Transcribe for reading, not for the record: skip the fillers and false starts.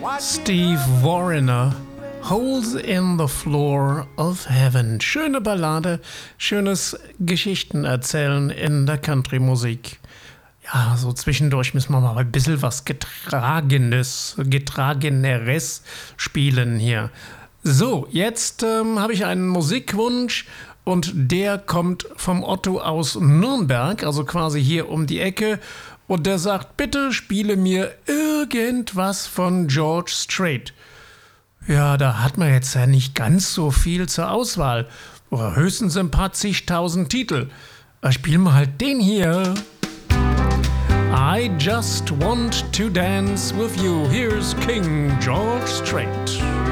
Steve Wariner, Holes in the Floor of Heaven. Schöne Ballade, schönes Geschichtenerzählen in der Country-Musik. Ja, so zwischendurch müssen wir mal ein bisschen was Getrageneres spielen hier. So, jetzt habe ich einen Musikwunsch und der kommt vom Otto aus Nürnberg, also quasi hier um die Ecke. Und der sagt, bitte spiele mir irgendwas von George Strait. Ja, da hat man jetzt ja nicht ganz so viel zur Auswahl. Oder höchstens ein paar zigtausend Titel. Spielen wir halt den hier. I just want to dance with you. Here's King George Strait.